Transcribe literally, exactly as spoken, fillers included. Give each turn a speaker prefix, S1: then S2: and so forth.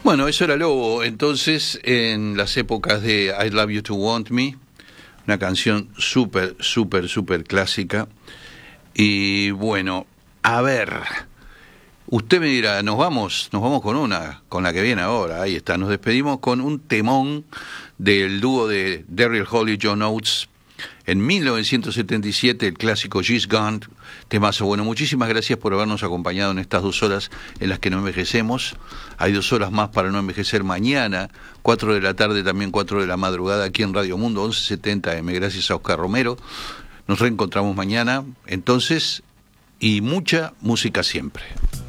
S1: Bueno, eso era Lobo, entonces, en las épocas de I Love You to Want Me, una canción súper, súper, súper clásica. Y bueno, a ver, usted me dirá, nos vamos, nos vamos con una, con la que viene ahora, ahí está, nos despedimos con un temón del dúo de Daryl Hall y John Oates, en mil novecientos setenta y siete, el clásico She's Gone, temazo. Bueno, muchísimas gracias por habernos acompañado en estas dos horas en las que no envejecemos. Hay dos horas más para no envejecer mañana, cuatro de la tarde, también cuatro de la madrugada, aquí en Radio Mundo, once setenta eme, gracias a Oscar Romero. Nos reencontramos mañana, entonces, y mucha música siempre.